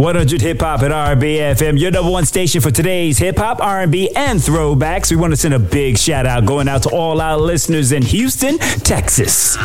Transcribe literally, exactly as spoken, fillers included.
one hundred Hip Hop at R and B F M, your number one station for today's hip hop, R and B, and throwbacks. We want to send a big shout out going out to all our listeners in Houston, Texas.